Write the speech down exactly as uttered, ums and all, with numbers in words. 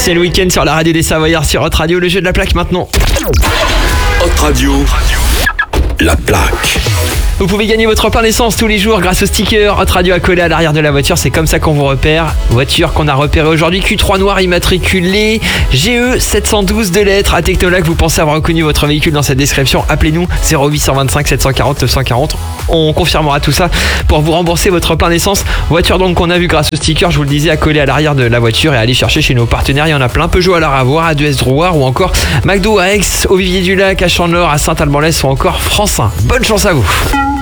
C'est le week-end sur la radio des Savoyards sur Hot Radio, le jeu de la plaque maintenant. Hot Radio, la plaque. Vous pouvez gagner votre plein d'essence tous les jours grâce au sticker Hot Radio accolé à l'arrière de la voiture. C'est comme ça qu'on vous repère. Voiture qu'on a repérée aujourd'hui, Q trois noir immatriculé G E sept cent douze de lettres. À Technolac, vous pensez avoir reconnu votre véhicule dans cette description. Appelez-nous zéro huit cent vingt-cinq sept cent quarante neuf cent quarante. On confirmera tout ça pour vous rembourser votre plein d'essence. Voiture donc qu'on a vu grâce au sticker, je vous le disais, accolé à l'arrière de la voiture, et aller chercher chez nos partenaires. Il y en a plein. Peugeot à la Ravoire, A deux S Drouard ou encore McDo à Aix, au Vivier du Lac, à Champ-Nord, à Saint-Alban-l'Est ou encore Francin. Bonne chance à vous.